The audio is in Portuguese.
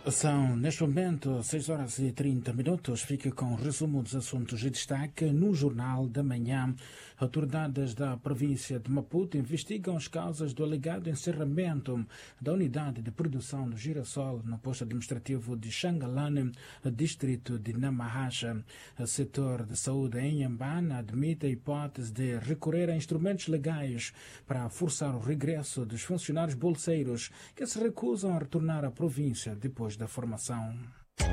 São, neste momento, 6 horas e 30 minutos. Fica com o resumo dos assuntos de destaque no Jornal da Manhã. Autoridades da província de Maputo investigam as causas do alegado encerramento da unidade de produção do girassol no posto administrativo de Xangalane, distrito de Namahacha. O setor de saúde em Inhambane admite a hipótese de recorrer a instrumentos legais para forçar o regresso dos funcionários bolseiros que se recusam a retornar à província depois da formação.